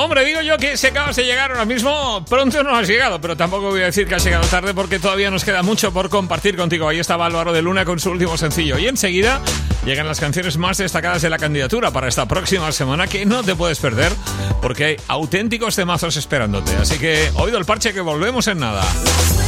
Hombre, digo yo que si acabas de llegar ahora mismo, pronto no has llegado, pero tampoco voy a decir que has llegado tarde porque todavía nos queda mucho por compartir contigo. Ahí estaba Álvaro de Luna con su último sencillo. Y enseguida llegan las canciones más destacadas de la candidatura para esta próxima semana que no te puedes perder porque hay auténticos temazos esperándote. Así que oído el parche que volvemos en nada.